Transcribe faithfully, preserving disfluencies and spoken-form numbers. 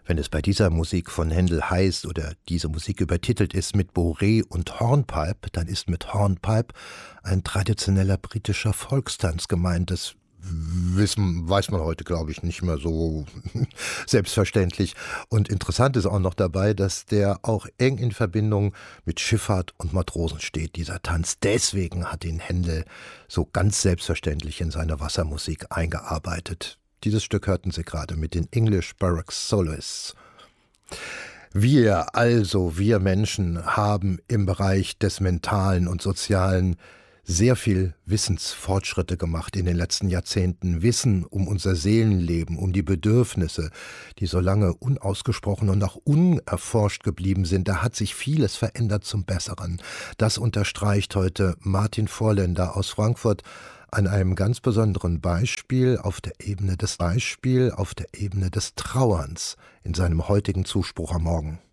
Wenn es bei dieser Musik von Händel heißt oder diese Musik übertitelt ist mit Bourrée und Hornpipe, dann ist mit Hornpipe ein traditioneller britischer Volkstanz gemeint. Das wissen, weiß man heute, glaube ich, nicht mehr so selbstverständlich. Und interessant ist auch noch dabei, dass der auch eng in Verbindung mit Schifffahrt und Matrosen steht, dieser Tanz. Deswegen hat ihn Händel so ganz selbstverständlich in seine Wassermusik eingearbeitet. Dieses Stück hörten Sie gerade mit den English Baroque Soloists. Wir, also wir Menschen, haben im Bereich des Mentalen und Sozialen sehr viel Wissensfortschritte gemacht in den letzten Jahrzehnten. Wissen um unser Seelenleben, um die Bedürfnisse, die so lange unausgesprochen und auch unerforscht geblieben sind. Da hat sich vieles verändert zum Besseren. Das unterstreicht heute Martin Vorländer aus Frankfurt an einem ganz besonderen Beispiel auf der Ebene des Beispiel auf der Ebene des Trauerns in seinem heutigen Zuspruch am Morgen.